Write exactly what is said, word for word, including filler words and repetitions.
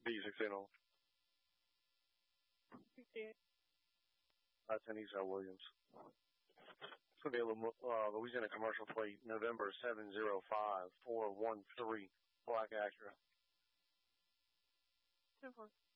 B six eight zero. sixty-eight. That's in Eastside Williams. It's going to be a little, uh, Louisiana commercial plate, November seven zero five four one three, black Acura. ten four.